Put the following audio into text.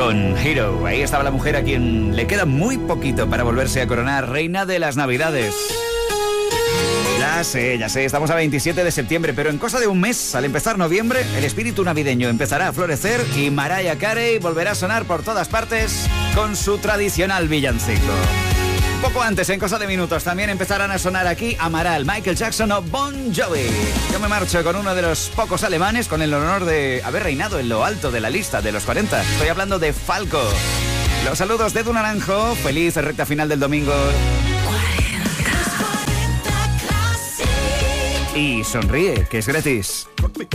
con Hero. Ahí estaba la mujer a quien le queda muy poquito para volverse a coronar reina de las Navidades. Ya sé, estamos a 27 de septiembre, pero en cosa de un mes, al empezar noviembre, el espíritu navideño empezará a florecer y Mariah Carey volverá a sonar por todas partes con su tradicional villancico. Un poco antes, en cosa de minutos, también empezarán a sonar aquí Amaral, Michael Jackson o Bon Jovi. Yo me marcho con uno de los pocos alemanes con el honor de haber reinado en lo alto de la lista de los 40. Estoy hablando de Falco. Los saludos de Edu Naranjo. Feliz recta final del domingo. Y sonríe, que es gratis.